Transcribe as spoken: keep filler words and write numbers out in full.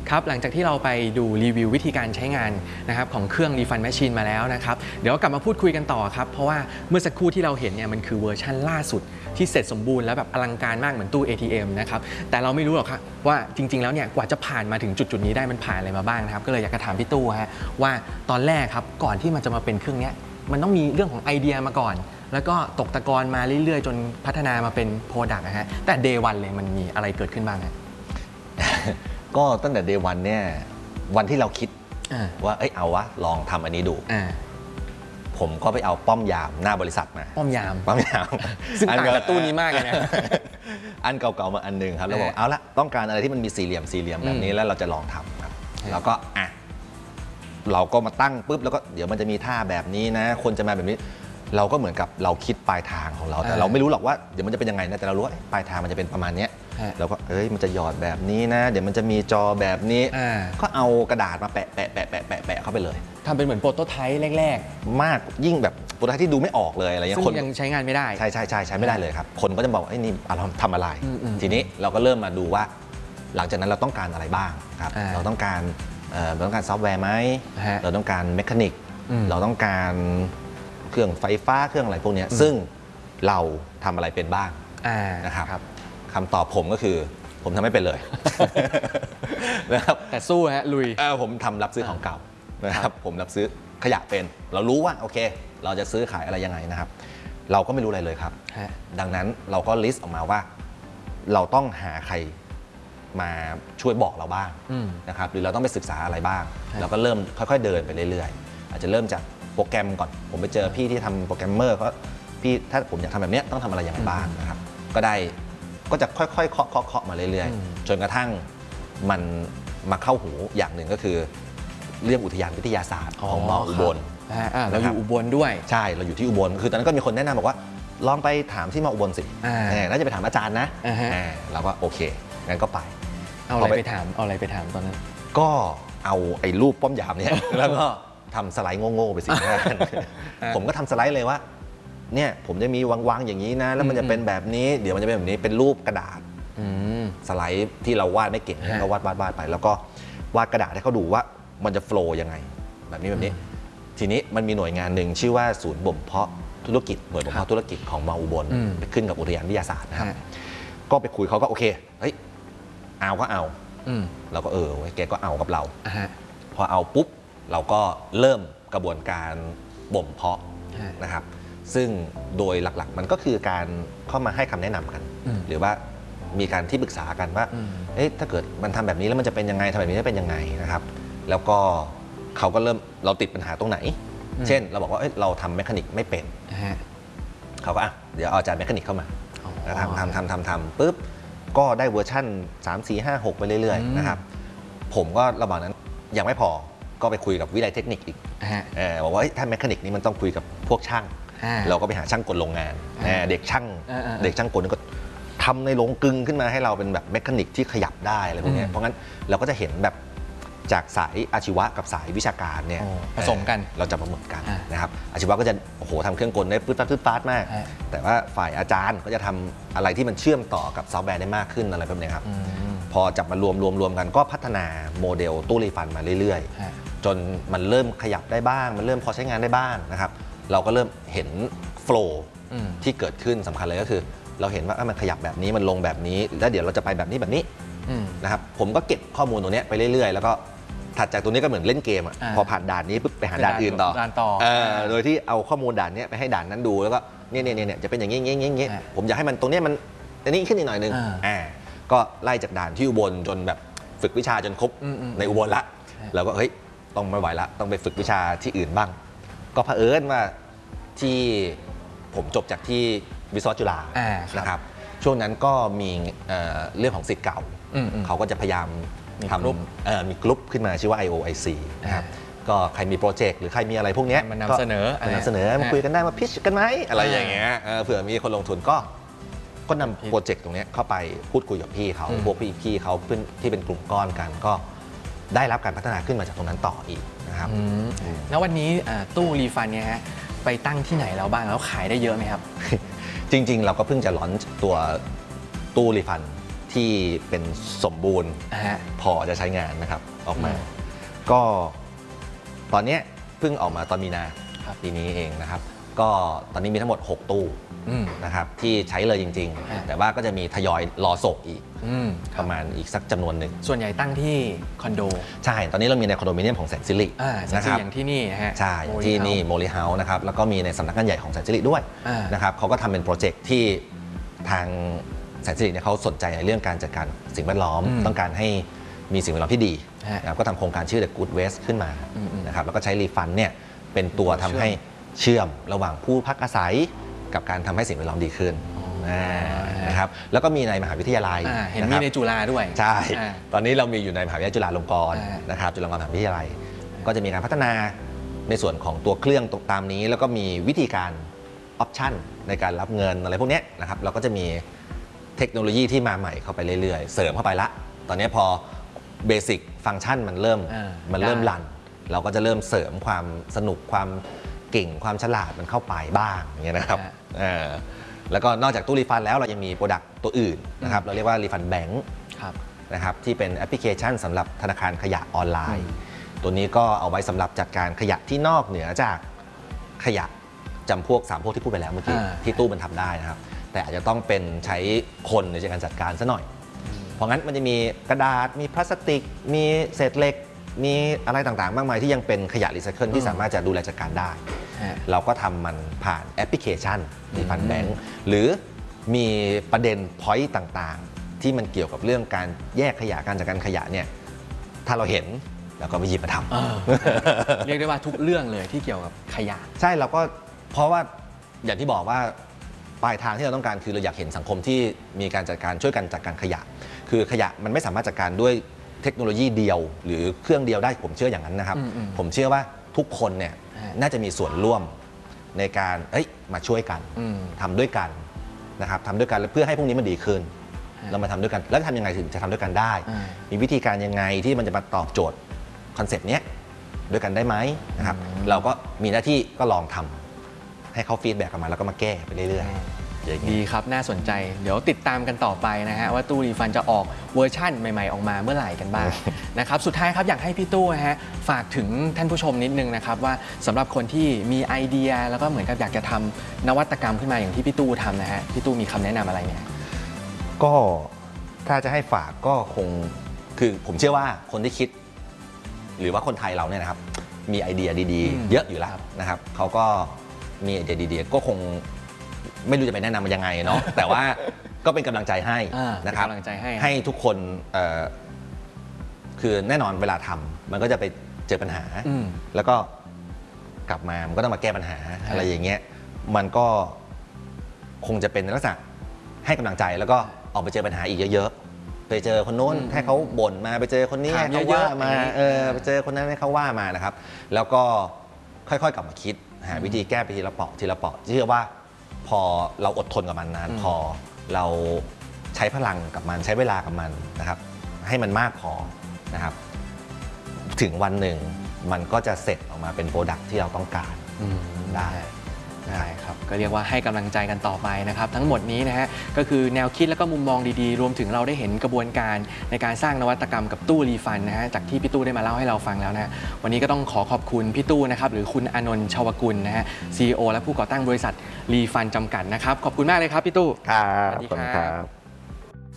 ครับหลังจากที่เราไปดูรีวิววิธีการใช้งานนะครับของเครื่อง Refund Machine มาแล้วนะครับเดี๋ยวกลับมาพูดคุยกันต่อครับเพราะว่าเมื่อสักครู่ที่เราเห็นเนี่ยมันคือเวอร์ชันล่าสุดที่เสร็จสมบูรณ์แล้วแบบอลังการมากเหมือนตู้ เอ ที เอ็ม นะครับแต่เราไม่รู้หรอกครับว่าจริงๆแล้วเนี่ยกว่าจะผ่านมาถึงจุดๆนี้ได้มันผ่านอะไรมาบ้างนะครับก็เลยอยากจะถามพี่ตู้ฮะว่าตอนแรกครับก่อนที่มันจะมาเป็นเครื่องนี้มันต้องมีเรื่องของไอเดียมาก่อนแล้วก็ตกตะกอนมาเรื่อยๆจนพัฒนามาเป็นโปรดักต์นะฮะแต่ Day วันเลยมันมีอะไรเกิดขึ้นบ้างฮะก็ตั้งแต่ Day วันเนี่ยวันที่เราคิดว่าเอ้ยเอาวะลองทำอันนี้ดูผมก็ไปเอาป้อมยามหน้าบริษัทมาป้อมยามป้อมยามซึ่งต่างกับตู้นี้มากเลยนะอันเก่าๆมาอันนึงครับแล้วบอกเอาละต้องการอะไรที่มันมีสี่เหลี่ยมสี่เหลี่ยมแบบนี้แล้วเราจะลองทำครับแล้วก็อ่ะเราก็มาตั้งปุ๊บแล้วก็เดี๋ยวมันจะมีท่าแบบนี้นะคนจะมาแบบนี้เราก็เหมือนกับเราคิดปลายทางของเราแต่เราไม่รู้หรอกว่าเดี๋ยวมันจะเป็นยังไงนะแต่เรารู้ว่าปลายทางมันจะเป็นประมาณนี้เราก็เอ้ยมันจะหยอดแบบนี้นะเดี๋ยวมันจะมีจอแบบนี้ก็เอากระดาษมาแปะแปะแปะแปะแปะแปะเข้าไปเลยทำเป็นเหมือนโปรโตไทป์แรกๆมากยิ่งแบบโปรโตไทป์ที่ดูไม่ออกเลยอะไรเงี้ยคนยังใช้งานไม่ได้ใช่ใช่ใช่ใช้ไม่ได้เลยครับคนก็จะบอกไอ้นี่เราทำอะไรทีนี้เราก็เริ่มมาดูว่าหลังจากนั้นเราต้องการอะไรบ้างครับเราต้องการเราต้องการซอฟต์แวร์ไหมเราต้องการเมคานิกเราต้องการเครื่องไฟฟ้าเครื่องอะไรพวกนี้ซึ่งเราทำอะไรเป็นบ้างนะครับคำตอบผมก็คือผมทำไม่เป็นเลยนะครับแต่สู้ฮะลุยผมทำรับซื้อของเก่านะครับผมรับซื้อขยะเป็นเรารู้ว่าโอเคเราจะซื้อขายอะไรยังไงนะครับเราก็ไม่รู้อะไรเลยครับดังนั้นเราก็ลิสต์ออกมาว่าเราต้องหาใครมาช่วยบอกเราบ้างนะครับหรือเราต้องไปศึกษาอะไรบ้างเราก็เริ่มค่อยๆเดินไปเรื่อยๆอาจจะเริ่มจากโปรแกรมก่อนผมไปเจอพี่ที่ทำโปรแกรมเมอร์เขาพี่ถ้าผมอยากทำแบบนี้ต้องทำอะไรอย่างไรบ้างนะครับก็ได้ก็จะค่อยๆเคาะเคาะมาเรื่อยๆจนกระทั่งมันมาเข้าหูอย่างหนึ่งก็คือเรื่องอุทยานวิทยาศาสตร์ของมออุบลเราอยู่อุบลด้วยใช่เราอยู่ที่อุบลคือตอนนั้นก็มีคนแนะนำบอกว่าลองไปถามที่มออุบลสิน่าจะไปถามอาจารย์นะเราก็โอเคงั้นก็ไปเอาอะไรไปถามเอาอะไรไปถามตอนนั้นก็เอาไอ้รูปป้อมยามเนี่ยแล้วก็ทำสไลด์โง่ๆไปสิผมก็ทำสไลด์เลยว่าเนี่ยผมจะมีวางๆอย่างนี้นะแล้วมันจะเป็นแบบนี้เดี๋ยวมันจะเป็นแบบนี้เป็นรูปกระดาษสไลด์ที่เราวาดไม่เก่งเราวาดวาดวาดไปแล้วก็วาดกระดาษให้เขาดูว่ามันจะโฟล์ยังไงแบบนี้แบบนี้ทีนี้มันมีหน่วยงานหนึ่งชื่อว่าศูนย์บ่มเพาะธุรกิจหน่วยบ่มเพาะธุรกิจของมออุบลไปขึ้นกับอุทยานวิทยาศาสตร์นะครับก็ไปคุยเขาก็โอเคเฮ้ยเอาก็เอาเราก็เออแกก็เอากับเราพอเอาปุ๊บเราก็เริ่มกระบวนการบ่มเพาะนะครับซึ่งโดยหลักๆมันก็คือการเข้ามาให้คำแนะนำกันหรือว่ามีการที่ปรึกษากันว่าเอ๊ะถ้าเกิดมันทำแบบนี้แล้วมันจะเป็นยังไงทำแบบนี้จะเป็นยังไงนะครับแล้วก็เขาก็เริ่มเราติดปัญหาตรงไหนเช่นเราบอกว่าเอ้ยเราทำแมคานิกไม่เป็นเขาก็อ่ะเดี๋ยวเอาอาจารย์แมคานิกเข้ามาทำทำทำทำทำปุ๊บก็ได้เวอร์ชั่นสาม สี่ ห้า หกไปเรื่อยๆนะครับผมก็ระหว่างนั้นยังไม่พอก็ไปคุยกับวิทยาลัยเทคนิคอีกบอกว่าถ้าแมคานิกนี้มันต้องคุยกับพวกช่างเราก็ไปหาช่างกลโรงงานเด็กช่างเด็กช่างกลก็ทำในโรงกลึงขึ้นมาให้เราเป็นแบบแมคานิกที่ขยับได้อะไรพวกนี้เพราะงั้นเราก็จะเห็นแบบจากสายอาชีวะกับสายวิชาการเนี่ยผสมกันเราจะมาเหมือนกันนะครับอาชีวะก็จะโอ้โหทำเครื่องกลได้ปื๊ดปั๊ดปื๊ดปั๊ดมากแต่ว่าฝ่ายอาจารย์ก็จะทำอะไรที่มันเชื่อมต่อกับซอฟต์แวร์ได้มากขึ้นอะไรแบบนี้ครับพอจับมารวมรวมรวมกันก็พัฒนาโมเดลตู้รีฟันมาเรื่อยๆจนมันเริ่มขยับได้บ้างมันเริ่มพอใช้งานได้บ้างนะครับเราก็เริ่มเห็นโฟล์ที่เกิดขึ้นสำคัญเลยก็คือเราเห็นว่ามันขยับแบบนี้มันลงแบบนี้แล้วเดี๋ยวเราจะไปแบบนี้แบบนี้นะครับผมก็เก็บข้อมูลตรงนี้ไปเรื่อยๆแล้วก็ถัดจากตรงนี้ก็เหมือนเล่นเกมอ่ะพอผ่านด่านนี้ปุ๊บไปหาด่านอื่นต่อโดยที่เอาข้อมูลด่านนี้ไปให้ด่านนั้นดูแล้วก็เนี่ยเนี่ยเนี่ยจะเป็นอย่างนี้อย่างนี้อย่างนี้ผมอยากให้มันตรงนี้มันอันนี้ขึ้นอีกหน่อยนึงอ่าก็ไล่จากด่านที่อุบลจนแบบฝึกวิชาจนครบในอุบลละแล้วก็เฮ้ยต้องไม่ไหวละต้องไปฝึกวิชาที่อื่นบ้างก็เผอิญว่าที่ผมจบจากที่วิศวะจุฬานะครับช่วงนั้นก็มีเรื่องของศิษย์เก่าเขาก็จะพยายามทำมีกลุ่มขึ้นมาชื่อว่า ไอ โอ ไอ ซี นะครับก็ใครมีโปรเจกต์หรือใครมีอะไรพวกนี้มันนำเสนอมันนำเสนอมาคุยกันได้มาพิชกันไหมอะไรอย่างเงี้ยเผื่อมีคนลงทุนก็ก็นำโปรเจกต์ตรงนี้เข้าไปพูดคุยกับพี่เขาพวกพี่พี่เขาที่เป็นกลุ่มก้อนกันก็ได้รับการพัฒนาขึ้นมาจากตรงนั้นต่ออีกนะครับแล้ววันนี้ตู้รีฟันเนี่ยฮะไปตั้งที่ไหนแล้วบ้างแล้วขายได้เยอะไหมครับจริงๆเราก็เพิ่งจะลอนตัวตู้รีฟันที่เป็นสมบูรณ์อ่าฮะพอจะใช้งานนะครับออกมาอืมก็ตอนเนี้ยเพิ่งออกมาตอนมีนาครับปีนี้เองนะครับ ก็ตอนนี้มีทั้งหมดหกตู้อืมนะครับที่ใช้เลยจริงอ่าๆ แต่ว่าก็จะมีทยอยรอส่งอีกอืมประมาณอีกสักจำนวนหนึ่งส่วนใหญ่ตั้งที่คอนโดใช่ ตอนนี้เรามีในคอนโดมิเนียมของแสนสิริอ่าแสนนะสิคริรับอย่างที่นี่ฮะใช่ Molly ที่นี่ House โมลีเฮาส์นะครับแล้วก็มีในสำนักงานใหญ่ของแสนสิริด้วยอ่านนะครับเขาก็ทำเป็นโปรเจกต์ที่ทางแสนสิริเนี่ยเขาสนใจในเรื่องการจัดการสิ่งแวดล้อมอืมต้องการให้มีสิ่งแวดล้อมที่ดีฮะนะครับก็ทำโครงการชื่อ The Good Waste ขึ้นมาอืมๆนะครับแล้วก็ใช้รีฟันเนี่ยเป็นตัวตัวทำเชื่อมให้เชื่อมระหว่างผู้พักอาศัยกับการทำให้สิ่งแวดล้อมดีขึ้นอ๋ออ่านะครับแล้วก็มีในมหาวิทยาลัยอ่าเห็นนะคมีรับในจุฬาด้วยใช่อ่าตอนนี้เรามีอยู่ในมหาวิทยาลัยจุฬาลงกรณ์อ่านนะครับจุฬาลงกรณ์มหาวิทยาลัย ก็จะมีการพัฒนาในส่วนของตัวเครื่องตามนี้ แล้วก็มีวิธีการออปชันในการรับเงินอะไรพวกเนี้ยนะครับเราก็จะมีเทคโนโลยีที่มาใหม่เข้าไปเรื่อยๆ เสริมเข้าไปละ ตอนนี้พอเบสิกฟังก์ชันมันเริ่มอ่ามันเริ่มได้รัน เราก็จะเริ่มเสริมความสนุกความเก่งความฉลาดมันเข้าไปบ้างอย่างเงี้ยนะครับฮะเออแล้วก็นอกจากตู้รีฟันแล้วเรายังมีโปรดักต์ตัวอื่นนะครับเราเรียกว่ารีฟันแบงค์ครับนะครับที่เป็นแอปพลิเคชันสำหรับธนาคารขยะออนไลน์อืมตัวนี้ก็เอาไว้สำหรับจัดการขยะที่นอกเหนือจากขยะจำพวกสามพวกที่พูดไปแล้วเมื่อกี้อ่าที่ตู้มันทำได้นะครับ แต่อาจจะต้องเป็นใช้คนในการจัดการซะหน่อย เพราะงั้นมันจะมีกระดาษมีพลาสติก มีเศษเหล็ก มีอะไรต่างๆ มากมายที่ยังเป็นขยะรีไซเคิลที่สามารถจะดูแลจัดการได้ฮะเราก็ทำมันผ่านแอปพลิเคชันรีฟันแบงค์หรือมีประเด็นพอยต์ต่างๆ ที่มันเกี่ยวกับเรื่องการแยกขยะการจัดการขยะเนี่ยถ้าเราเห็นเราก็ไปหยิบมาทเออ เรียกได้ว่าทุกเรื่องเลยที่เกี่ยวกับขยะำ ใช่เราก็เพราะว่าอย่างที่บอกว่าปลายทางที่เราต้องการคือเราอยากเห็นสังคมที่มีการจัดการช่วยกันจัดการขยะ คือขยะมันไม่สามารถจัดการด้วยเทคโนโลยีเดียว หรือเครื่องเดียวได้ผมเชื่ออย่างนั้นนะครับอืมอืมผมเชื่อว่าทุกคนเนี่ยฮะน่าจะมีส่วนร่วมในการเอ้ยมาช่วยกันอืมทำด้วยกันนะครับทำด้วยกันแล้วเพื่อให้พวกนี้มันดีขึ้นฮะเรามาทำด้วยกันแล้วทำยังไงถึงจะทำด้วยกันได้อ่ามีวิธีการยังไงที่มันจะมาตอบโจทย์คอนเซปต์เนี้ยด้วยกันได้ไหมนะครับเราก็มีหน้าที่ก็ลองทำให้เขาฟีดแบ็กกลับมาแล้วก็มาแก้ไปเรื่อยๆอย่างดีนี้ครับ น่าสนใจ เดี๋ยวติดตามกันต่อไปนะฮะว่าตู้รีฟันจะออกเวอร์ชั่นใหม่ ๆ ออกมาเมื่อไหร่กันบ้าง นะครับ สุดท้ายครับอยากให้พี่ตู้นะฮะฝากถึงท่านผู้ชมนิดนึงนะครับว่าสำหรับคนที่มีไอเดียแล้วก็เหมือนกับอยากจะทำนวัตกรรมขึ้นมาอย่างที่พี่ตู้ทำนะฮะพี่ตู้มีคำแนะนำอะไรเนี่ยก็ถ้าจะให้ฝากก็คงคือผมเชื่อว่าคนที่คิด หรือว่าคนไทยเราเนี่ยนะครับมีไอเดียดีอืมๆ เยอะอยู่แล้วนะครับเขาก็มีไอเดียดีๆก็คงไม่รู้จะไปแนะนำมันยังไงเนาะ แต่ว่าก็เป็นกำลังใจให้อ่านะครับเป็นกำลังใจให้ให้ทุกคนเอ่อคือแน่นอนเวลาทำมันก็จะไปเจอปัญหาอืมแล้วก็กลับมามันก็ต้องมาแก้ปัญหาอะไรอย่างเงี้ยมันก็คงจะเป็นลักษณะให้กำลังใจแล้วก็ออกไปเจอปัญหาอีกเยอะๆไปเจอคนโน้นอืมให้เขาบ่นมาไปเจอคนนี้ถามให้เขาเยว่าอะๆมาอย่างนี้เออไปเจอคนนั้นให้เขาว่ามานะครับ แล้วก็ค่อยๆกลับมาคิดหาวิธีแก้ไปทีละเปาะทีละเปาะเชื่อว่าพอเราอดทนกับมันนานอืมพอเราใช้พลังกับมันใช้เวลากับมันนะครับ ให้มันมากพอนะครับ ถึงวันหนึ่งมันก็จะเสร็จออกมาเป็นโปรดักที่เราต้องการอืมได้ได้ครับก็เรียกว่าให้กำลังใจกันต่อไปนะครับ ทั้งหมดนี้นะฮะก็คือแนวคิดและก็มุมมองดีๆ รวมถึงเราได้เห็นกระบวนการในการสร้างนวัตกรรมกับตู้รีฟันนะฮะจากที่พี่ตู้ได้มาเล่าให้เราฟังแล้วนะฮะวันนี้ก็ต้องขอขอบคุณพี่ตู้นะครับหรือคุณอานนท์ชวกุลนะฮะ ซี อี โอ และผู้ก่อตั้งบริษัทรีฟันจำกัดนะครับขอบคุณมากเลยครับพี่ตู้ครับสวัสดีขอบคุณคครัรับ บ